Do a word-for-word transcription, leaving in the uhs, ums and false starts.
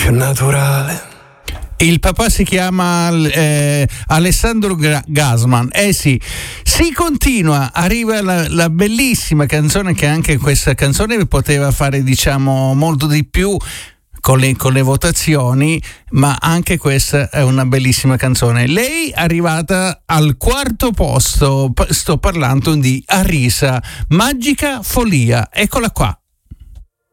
più naturale. Il papà si chiama eh, Alessandro Gasman. Eh sì, si continua, arriva la, la bellissima canzone, che anche questa canzone poteva fare, diciamo, molto di più con le, con le votazioni, ma anche questa è una bellissima canzone. Lei è arrivata al quarto posto, sto parlando di Arisa, Magica Follia, eccola qua.